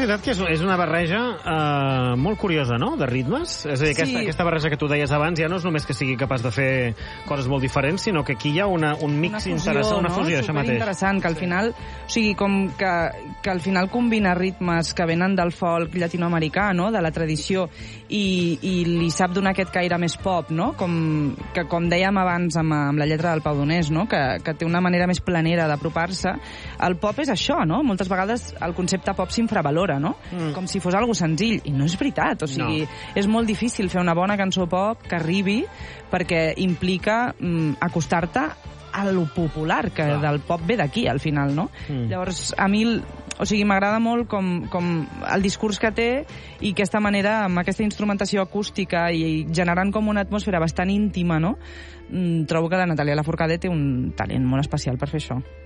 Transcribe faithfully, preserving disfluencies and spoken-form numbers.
veritat que és, és una barreja eh, molt curiosa, no?, de ritmes. És a dir, aquesta, Sí. aquesta barreja que tu deies abans ja no és només que sigui capaç de fer coses molt diferents, sinó que aquí hi ha una, un mix una fusió, interessant, una no? fusió, això mateix. Superinteressant, que al final, o sigui, com que, que al final combina ritmes que venen del folk llatinoamericà, no?, de la tradició, i, i li sap donar aquest caire més pop, no?, com, que com dèiem abans amb, amb la lletra del Pau Donés, no?, que, que té una manera més planera d'apropar-se. El pop és això, no? Moltes vegades el concepte pop s'infravalora, no? Mm. Com si fos algo senzill, i no és veritat. O sigui, no. És molt difícil fer una bona cançó pop que arribi, perquè implica mm, acostar-te a lo popular, que ah. del pop ve d'aquí, al final, no? Mm. Llavors, a mi, o sigui, m'agrada molt com, com el discurs que té i aquesta manera, amb aquesta instrumentació acústica i generant com una atmosfera bastant íntima, no? Mm, trobo que la Natàlia Lafourcade té un talent molt especial per fer això.